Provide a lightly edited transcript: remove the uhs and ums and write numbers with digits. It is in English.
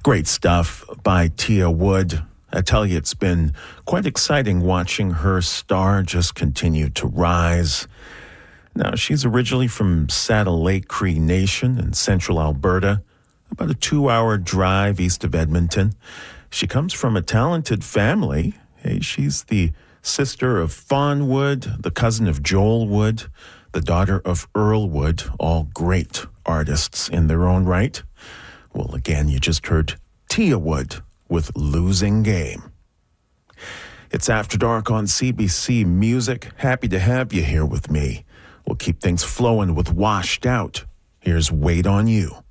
Great stuff by Tia Wood. I tell you, it's been quite exciting watching her star just continue to rise. Now, she's originally from Saddle Lake Cree Nation in central Alberta, about a 2-hour drive east of Edmonton. She comes from a talented family. Hey, she's the sister of Fawn Wood, the cousin of Joel Wood, the daughter of Earl Wood, all great artists in their own right. Well, again, you just heard Tia Wood with Losing Game. It's After Dark on CBC Music. Happy to have you here with me. We'll keep things flowing with Washed Out. Here's Wait on You.